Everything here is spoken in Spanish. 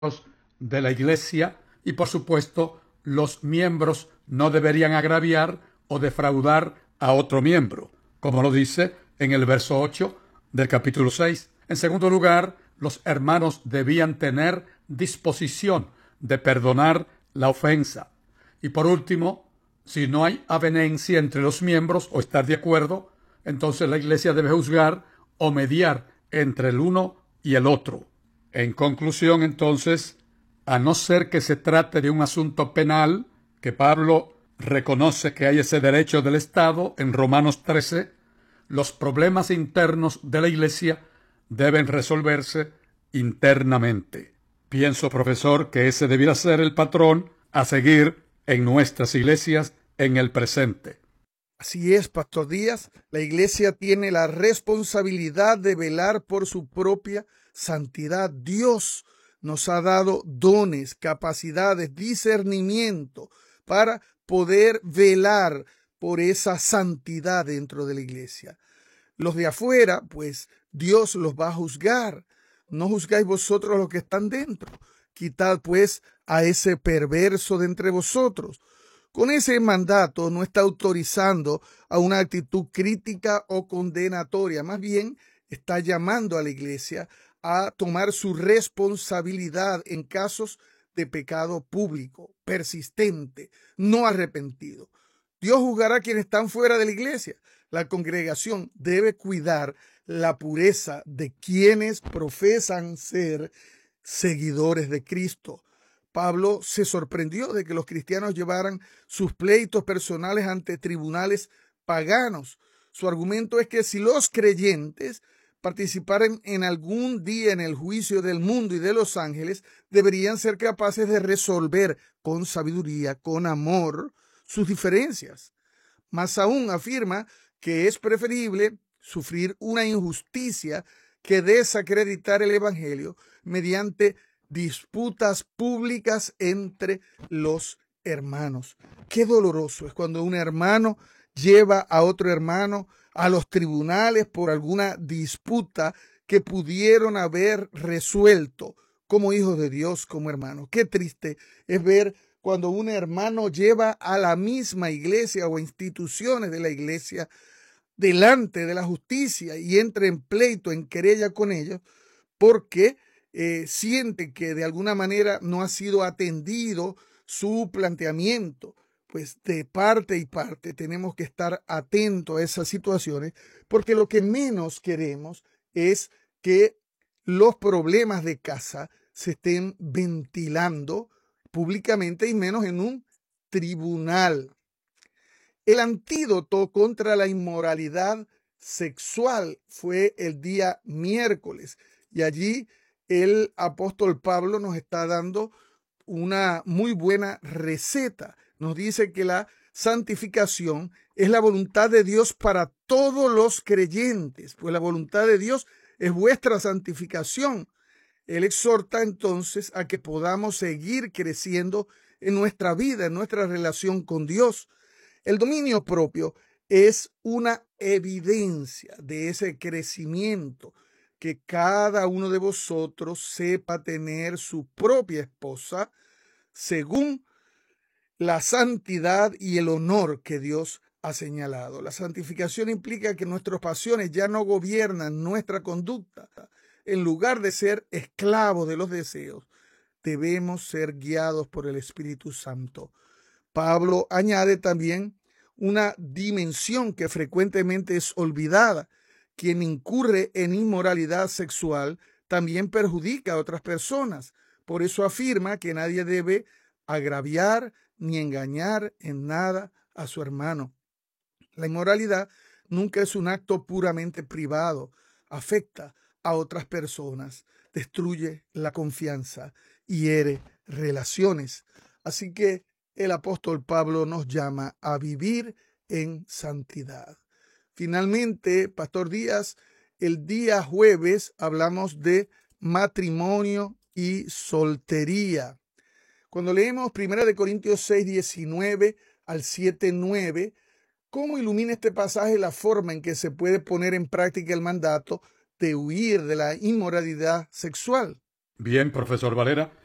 de la Iglesia y, por supuesto, los miembros no deberían agraviar o defraudar a otro miembro, como lo dice en el verso 8 del capítulo 6. En segundo lugar, los hermanos debían tener disposición de perdonar la ofensa. Y por último, si no hay avenencia entre los miembros o estar de acuerdo, entonces la Iglesia debe juzgar o mediar entre el uno y el otro. En conclusión, entonces, a no ser que se trate de un asunto penal, que Pablo reconoce que hay ese derecho del Estado en Romanos 13, los problemas internos de la Iglesia deben resolverse internamente. Pienso, profesor, que ese debiera ser el patrón a seguir en nuestras iglesias en el presente. Así es, Pastor Díaz. La Iglesia tiene la responsabilidad de velar por su propia santidad. Dios nos ha dado dones, capacidades, discernimiento para poder velar por esa santidad dentro de la Iglesia. Los de afuera, pues Dios los va a juzgar. No juzgáis vosotros los que están dentro. Quitad pues a ese perverso de entre vosotros. Con ese mandato no está autorizando a una actitud crítica o condenatoria. Más bien está llamando a la Iglesia a tomar su responsabilidad en casos de pecado público, persistente, no arrepentido. Dios juzgará a quienes están fuera de la Iglesia. La congregación debe cuidar la pureza de quienes profesan ser seguidores de Cristo. Pablo se sorprendió de que los cristianos llevaran sus pleitos personales ante tribunales paganos. Su argumento es que si los creyentes participaran en algún día en el juicio del mundo y de los ángeles, deberían ser capaces de resolver con sabiduría, con amor, sus diferencias. Más aún afirma que es preferible sufrir una injusticia que desacreditar el evangelio mediante disputas públicas entre los hermanos. Qué doloroso es cuando un hermano lleva a otro hermano a los tribunales por alguna disputa que pudieron haber resuelto como hijos de Dios, como hermanos. Qué triste es ver cuando un hermano lleva a la misma iglesia o instituciones de la iglesia delante de la justicia y entra en pleito, en querella con ellos, porque siente que de alguna manera no ha sido atendido su planteamiento. Pues de parte y parte tenemos que estar atentos a esas situaciones, porque lo que menos queremos es que los problemas de casa se estén ventilando públicamente y menos en un tribunal. El antídoto contra la inmoralidad sexual fue el día miércoles y allí el apóstol Pablo nos está dando una muy buena receta. Nos dice que la santificación es la voluntad de Dios para todos los creyentes, pues la voluntad de Dios es vuestra santificación. Él exhorta entonces a que podamos seguir creciendo en nuestra vida, en nuestra relación con Dios. El dominio propio es una evidencia de ese crecimiento, que cada uno de vosotros sepa tener su propia esposa según la santidad y el honor que Dios ha señalado. La santificación implica que nuestras pasiones ya no gobiernan nuestra conducta. En lugar de ser esclavos de los deseos, debemos ser guiados por el Espíritu Santo. Pablo añade también una dimensión que frecuentemente es olvidada. Quien incurre en inmoralidad sexual también perjudica a otras personas. Por eso afirma que nadie debe agraviar ni engañar en nada a su hermano. La inmoralidad nunca es un acto puramente privado. Afecta a otras personas, destruye la confianza y hiere relaciones. Así que el apóstol Pablo nos llama a vivir en santidad. Finalmente, Pastor Díaz, el día jueves hablamos de matrimonio y soltería. Cuando leemos 1 Corintios 6, 19 al 7, 9, ¿cómo ilumina este pasaje la forma en que se puede poner en práctica el mandato de huir de la inmoralidad sexual? Bien, profesor Valera,